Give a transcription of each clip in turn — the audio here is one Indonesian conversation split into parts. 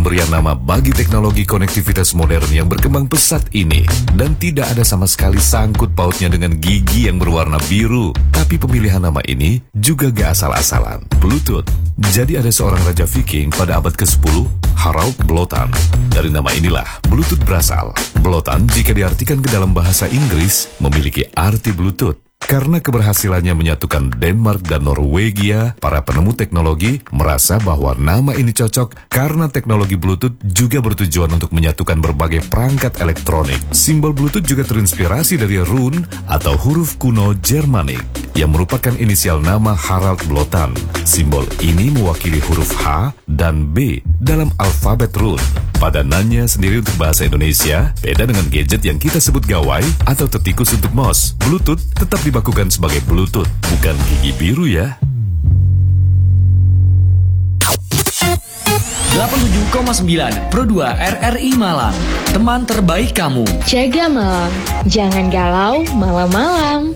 pemberian nama bagi teknologi konektivitas modern yang berkembang pesat ini. Dan tidak ada sama sekali sangkut pautnya dengan gigi yang berwarna biru. Tapi pemilihan nama ini juga gak asal-asalan. Bluetooth. Jadi ada seorang raja Viking pada abad ke-10, Harald Blåtand. Dari nama inilah Bluetooth berasal. Blåtand jika diartikan ke dalam bahasa Inggris memiliki arti Bluetooth. Karena keberhasilannya menyatukan Denmark dan Norwegia, para penemu teknologi merasa bahwa nama ini cocok karena teknologi Bluetooth juga bertujuan untuk menyatukan berbagai perangkat elektronik. Simbol Bluetooth juga terinspirasi dari rune atau huruf kuno Jermanik yang merupakan inisial nama Harald Blåtand. Simbol ini mewakili huruf H dan B dalam alfabet rune. Padanannya sendiri untuk bahasa Indonesia beda dengan gadget yang kita sebut gawai atau tetikus untuk mouse. Bluetooth tetap dibakukan sebagai Bluetooth, bukan gigi biru ya. 87,9 Pro 2 RRI Malang. Teman terbaik kamu. Jaga malam, jangan galau malam-malam.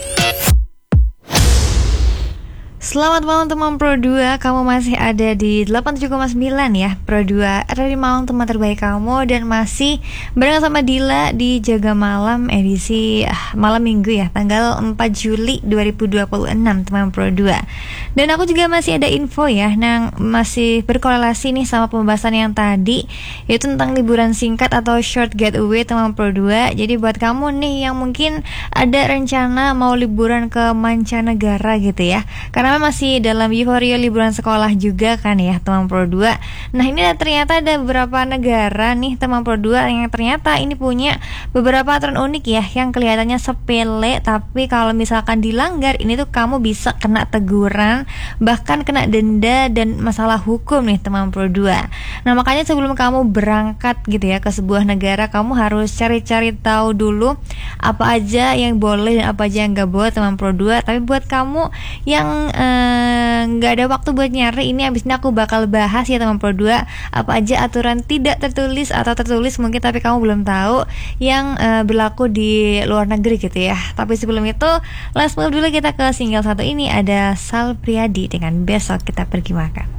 Selamat malam teman Pro 2, kamu masih ada di 87,9 ya Pro 2 RRI Malang, teman terbaik kamu. Dan masih bareng sama Dila di Jaga Malam edisi malam minggu ya, tanggal 4 Juli 2026 teman Pro 2. Dan aku juga masih ada info ya, yang masih berkorelasi nih sama pembahasan yang tadi, yaitu tentang liburan singkat atau short getaway teman Pro 2. Jadi buat kamu nih yang mungkin ada rencana mau liburan ke mancanegara gitu ya, karena masih dalam euforia liburan sekolah juga kan ya teman Pro 2. Nah ini ternyata ada beberapa negara nih teman Pro 2 yang ternyata ini punya beberapa aturan unik ya, yang kelihatannya sepele tapi kalau misalkan dilanggar ini tuh kamu bisa kena teguran, bahkan kena denda dan masalah hukum nih teman Pro 2. Nah makanya sebelum kamu berangkat gitu ya ke sebuah negara, kamu harus cari-cari tahu dulu apa aja yang boleh dan apa aja yang gak boleh teman Pro 2. Tapi buat kamu yang nggak ada waktu buat nyari, ini abis ini aku bakal bahas ya teman Pro 2 apa aja aturan tidak tertulis atau tertulis mungkin tapi kamu belum tahu yang berlaku di luar negeri gitu ya. Tapi sebelum itu let's move dulu kita ke single satu ini, ada Sal Priadi dengan Besok Kita Pergi Makan.